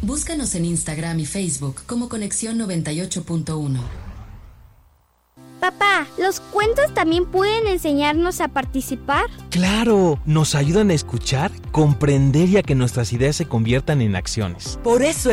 Búscanos en Instagram y Facebook como Conexión 98.1. Papá, ¿los cuentos también pueden enseñarnos a participar? ¡Claro! Nos ayudan a escuchar, comprender y a que nuestras ideas se conviertan en acciones. Por eso